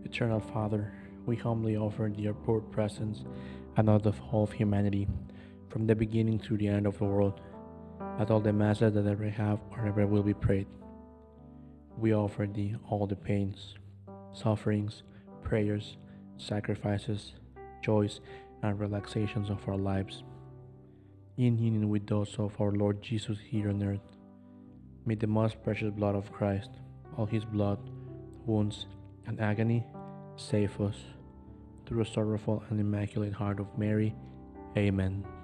Eternal Father, we humbly offer thee our poor presence and not of all of humanity, from the beginning to the end of the world, at all the masses that ever have or ever will be prayed. We offer thee all the pains, sufferings, prayers, sacrifices, joys, and relaxations of our lives, in union with those of our Lord Jesus here on earth. May the most precious blood of Christ, all his blood, wounds, and agony, save us. Through the sorrowful and immaculate heart of Mary. Amen.